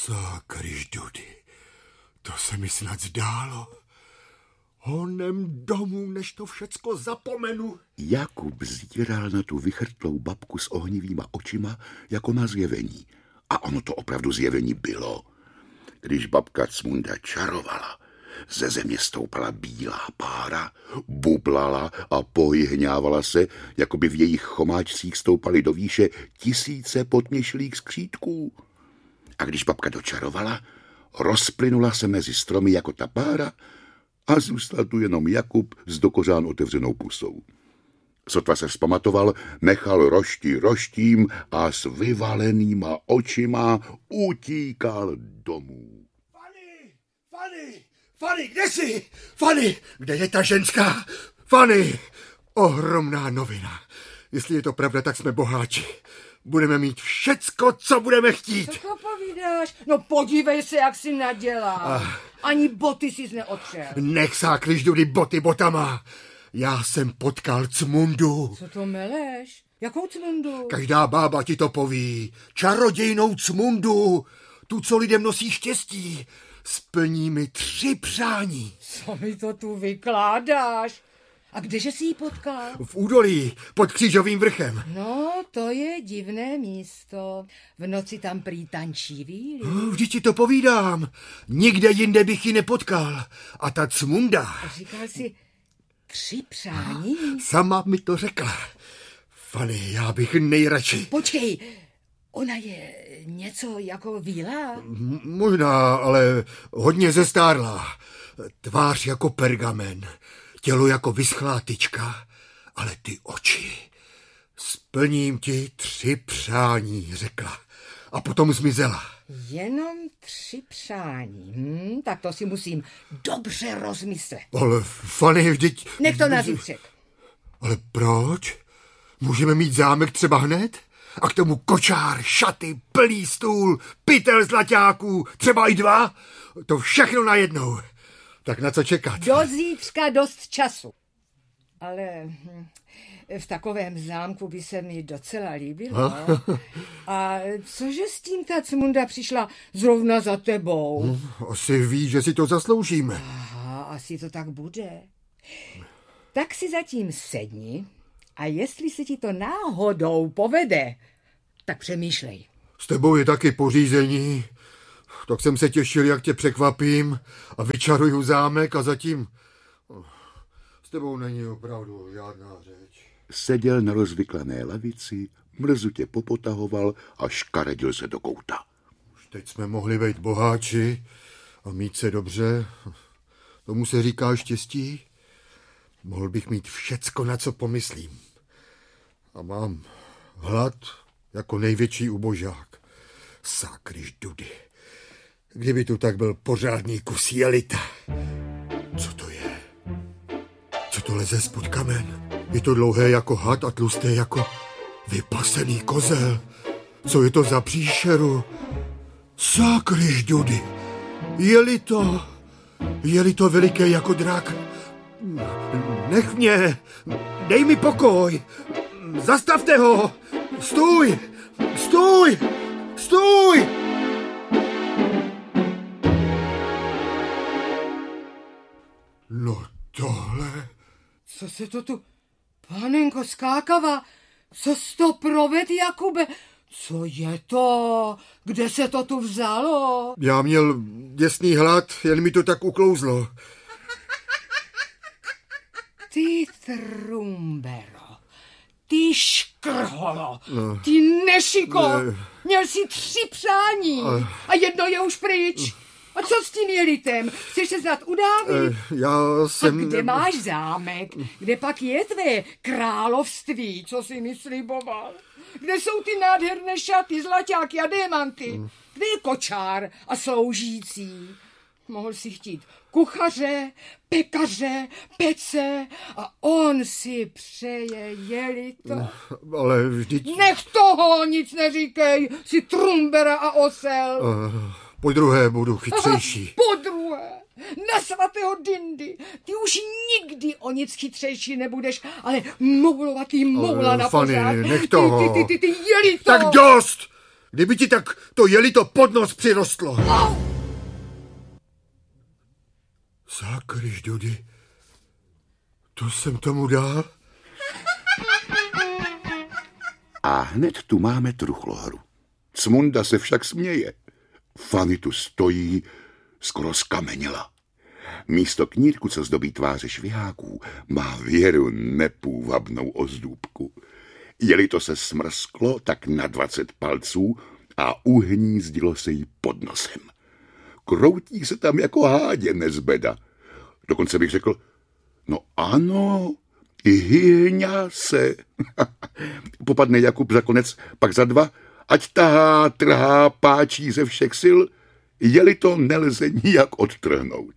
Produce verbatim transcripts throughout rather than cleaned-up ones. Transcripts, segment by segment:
Sakryš, Dudy, to se mi snad zdálo. Honem domů, než to všecko zapomenu. Jakub zíral na tu vychrtlou babku s ohnivýma očima jako na zjevení. A ono to opravdu zjevení bylo. Když babka Cmunda čarovala, ze země stoupala bílá pára, bublala a pohyhňávala se, jako by v jejich chomáčcích stoupaly do výše tisíce potměšlých skřítků. A když babka dočarovala, rozplynula se mezi stromy jako ta pára a zůstal tu jenom Jakub s dokořán otevřenou pusou. Sotva se vzpamatoval, nechal roští roštím a s vyvalenýma očima utíkal domů. Fanny! Fanny! Fanny, kde jsi? Fanny, kde je ta ženská? Fanny! Ohromná novina. Jestli je to pravda, tak jsme boháči. Budeme mít všecko, co budeme chtít. Co to povídáš? No podívej se, jak jsi nadělal. Ah. Ani boty jsi neotřel. Nech sákliš, Dudy, boty botama. Já jsem potkal Cmundu. Co to meleš? Jakou Cmundu? Každá bába ti to poví. Čarodějnou Cmundu. Tu, co lidem nosí štěstí. Splní mi tři přání. Co mi to tu vykládáš? A kdeže jsi ji potkal? V údolí, pod Křížovým vrchem. No, to je divné místo. V noci tam prý tančí víly. No, vždyť ti to povídám. Nikde jinde bych ji nepotkal. A ta Cmunda... Říkal jsi tři přání? Sama mi to řekla. Fanny, já bych nejradši... Počkej, ona je něco jako víla? M- možná, ale hodně zestárlá. Tvář jako pergamen. Tělo jako vyschlá tyčka, ale ty oči. Splním ti tři přání, řekla. A potom zmizela. Jenom tři přání. Hm, tak to si musím dobře rozmyslet. Ale Fanny, vždyť... Nech to na zítřek. Ale proč? Můžeme mít zámek třeba hned? A k tomu kočár, šaty, plný stůl, pytel zlaťáků, třeba i dva? To všechno najednou. Tak na co čekat? Do zítřka dost času. Ale v takovém zámku by se mi docela líbilo. A cože s tím ta Cmunda přišla zrovna za tebou? Asi ví, že si to zasloužíme. Aha, asi to tak bude. Tak si zatím sedni a jestli se ti to náhodou povede, tak přemýšlej. S tebou je taky pořízení. Tak jsem se těšil, jak tě překvapím a vyčaruju zámek a zatím s tebou není opravdu žádná řeč. Seděl na rozvyklané lavici, mrzutě popotahoval a škaredil se do kouta. Už teď jsme mohli být boháči a mít se dobře. Tomu se říká štěstí. Mohl bych mít všecko, na co pomyslím. A mám hlad jako největší ubožák. Sakryš, Dudy. Kdyby tu tak byl pořádný kus jelita. Co to je? Co to leze spod kamen? Je to dlouhé jako had a tlusté jako vypasený kozel. Co je to za příšeru? Sakryš, Dudy. Je-li to... Je-li to veliké jako drak? Nech mě. Dej mi pokoj. Zastavte ho. Stůj. Stůj. Stůj. No tohle... Co se to tu... Panenko skákava, co jsi to proved, Jakube? Co je to? Kde se to tu vzalo? Já měl děsný hlad, jen mi to tak uklouzlo. Ty Trumbero, ty škrholo, no. Ty nešiko, ne. Měl jsi tři přání a... a jedno je už pryč. A co s tím jelitem? Chceš se snad udávit? E, já jsem... A kde máš zámek? Kde pak je tvé království, co jsi mi sliboval? Kde jsou ty nádherné šaty, zlaťáky a démanty? Kde je kočár a sloužící? Mohl si chtít kuchaře, pekaře, pece a on si přeje jelito. Ale vždyť... Nech toho, nic neříkej, si Trumbera a osel. Uh, po druhé budu chytřejší. Aha, po druhé, na svatého Dindy, ty už nikdy o nic chytřejší nebudeš, ale moulovatý moula na Fanny, pořád. nech toho. Ty, ty, ty, ty, ty jelito. Tak dost! Kdyby ti tak to jelito pod nos přirostlo. Au! Zákryš, Dudy. To jsem tomu dal? A hned tu máme truchlohru. Cmunda se však směje. Fanny tu stojí, skoro skameněla. Místo knírku, co zdobí tváře šviháků, má věru nepůvabnou ozdůbku. Jeli to se smrsklo tak na dvacet palců a uhnízdilo se jí pod nosem. Kroutí se tam jako hádě nezbeda. Dokonce bych řekl, no ano, i hyhňá se. Popadne Jakub za konec, pak za dva, ať tahá, trhá, páčí ze všech sil, jeli to nelze nijak odtrhnout.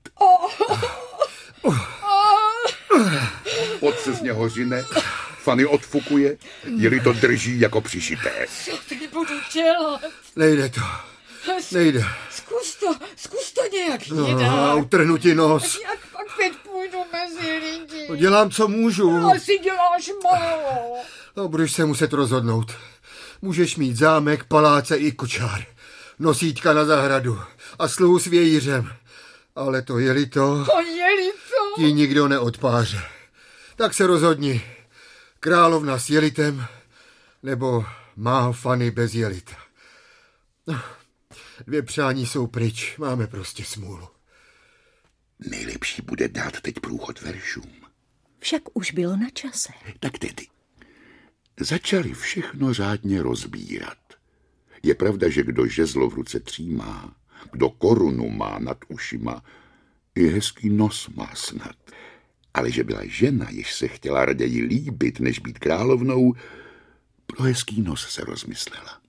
Pot se z něho řine, Fanny odfukuje, jeli to drží jako přišité. Co teď budu dělat? Nejde to. Nejde. Zkus to, zkus to nějak No, jinak. utrhnu ti nos. Jak pak teď půjdu mezi lidi? No, dělám, co můžu. Asi děláš málo. No, budeš se muset rozhodnout. Můžeš mít zámek, paláce i kočár. Nosítka na zahradu a sluhu s vějířem. Ale to jelito To jelito. ti nikdo neodpáře. Tak se rozhodni. Královna s jelitem nebo má Fanny bez jelita. No, dvě přání jsou pryč. Máme prostě smůlu. Nejlepší bude dát teď průchod veršům. Však už bylo na čase. Tak tedy. Začali všechno řádně rozbírat. Je pravda, že kdo žezlo v ruce třímá, kdo korunu má nad ušima, i hezký nos má snad. Ale že byla žena, jež se chtěla raději líbit, než být královnou, pro hezký nos se rozmyslela.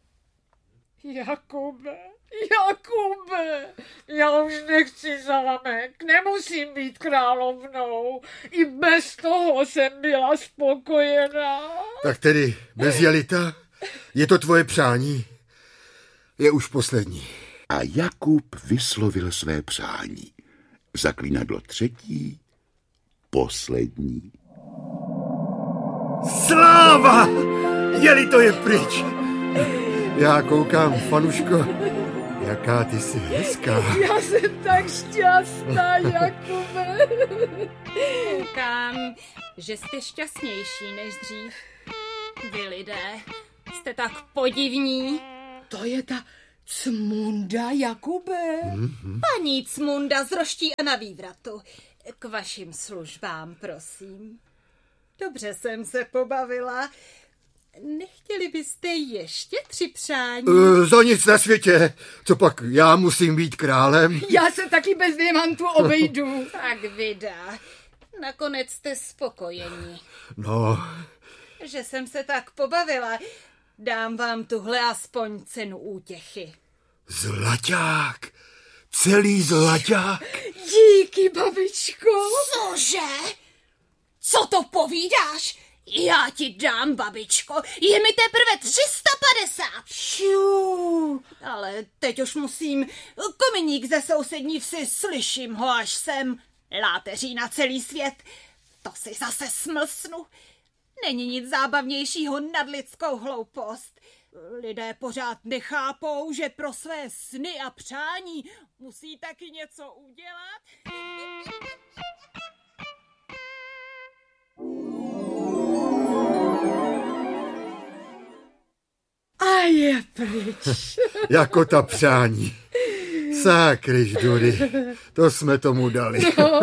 Jakube, Jakube, já už nechci zámek, nemusím být královnou. I bez toho jsem byla spokojená. Tak tedy bez jelita? Je to tvoje přání? Je už poslední. A Jakub vyslovil své přání. Zaklínadlo třetí, poslední. Sláva! Jelito je pryč. Já koukám, Fanuško, jaká ty jsi hezká. Já jsem tak šťastná, Jakube. Koukám, že jste šťastnější než dřív. Vy lidé, jste tak podivní. To je ta Cmunda, Jakube. Mm-hmm. Paní Cmunda z Roští a na vývratu. K vašim službám, prosím. Dobře jsem se pobavila. Nechtěli byste ještě tři přání? Uh, za nic na světě. Co pak, já musím být králem? Já se taky bez diamantů obejdu. Tak vydá. Nakonec jste spokojení. No. Že jsem se tak pobavila. Dám vám tuhle aspoň cenu útěchy. Zlaťák. Celý zlaťák. Díky, babičko. Cože? Co to povídáš? Já ti dám, babičko. Je mi teprve tři sta padesát. Šiu. Ale teď už musím. Kominík ze sousední vsi, slyším ho až sem. Láteří na celý svět. To si zase smlsnu. Není nic zábavnějšího nad lidskou hloupost. Lidé pořád nechápou, že pro své sny a přání musí taky něco udělat. A je pryč. Jako ta přání. Sákryš, Dudy. To jsme tomu dali.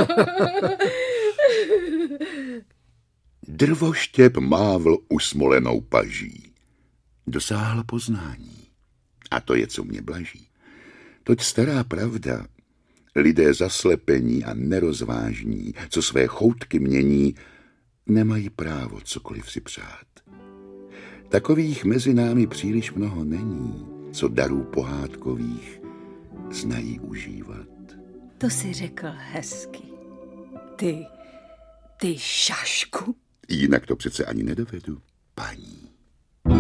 Drvoštěp mávl usmolenou paží. Dosáhl poznání. A to je, co mě blaží. Toť stará pravda. Lidé zaslepení a nerozvážní, co své choutky mění, nemají právo cokoliv si přát. Takových mezi námi příliš mnoho není, co darů pohádkových znají užívat. To si řekl hezky. Ty, ty šašku. Jinak to přece ani nedovedu, paní.